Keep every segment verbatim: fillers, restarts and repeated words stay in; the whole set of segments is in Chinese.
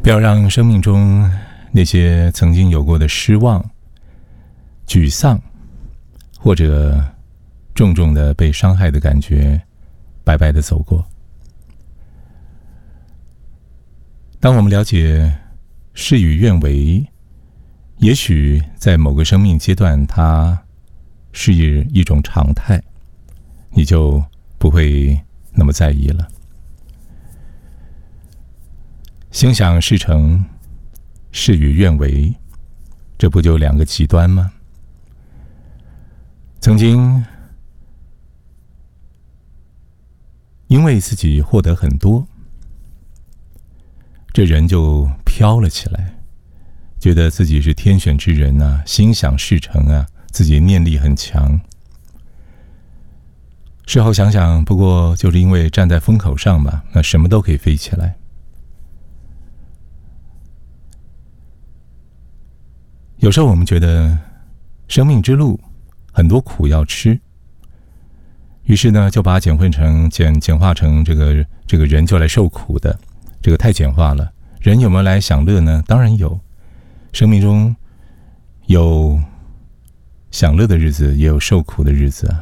不要让生命中那些曾经有过的失望、沮丧，或者重重的被伤害的感觉白白的走过。当我们了解事与愿违，也许在某个生命阶段它是一种常态，你就不会那么在意了。心想事成，事与愿违，这不就两个极端吗？曾经因为自己获得很多，这人就飘了起来，觉得自己是天选之人啊，心想事成啊，自己念力很强。事后想想，不过就是因为站在风口上嘛，那什么都可以飞起来。有时候我们觉得生命之路很多苦要吃，于是呢就把它简混成简简化成这个这个人就来受苦的，这个太简化了。人有没有来享乐呢？当然有，生命中有享乐的日子，也有受苦的日子啊。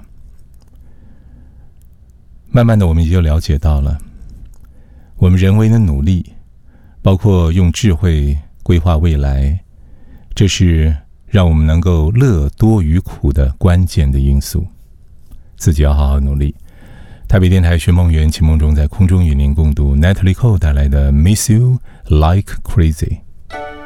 慢慢的我们也就了解到了，我们人为的努力，包括用智慧规划未来，这是让我们能够乐多于苦的关键的因素。自己要好好努力。台北电台薛梦圆、秦梦中在空中与您共读 Natalie Cole 带来的 Miss You Like Crazy。